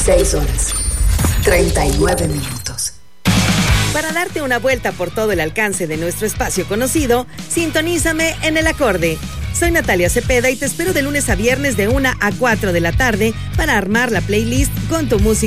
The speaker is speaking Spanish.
6 horas, 39 minutos. Para darte una vuelta por todo el alcance de nuestro espacio conocido, sintonízame en El Acorde. Soy Natalia Cepeda y te espero de lunes a viernes de 1 a 4 de la tarde para armar la playlist con tu música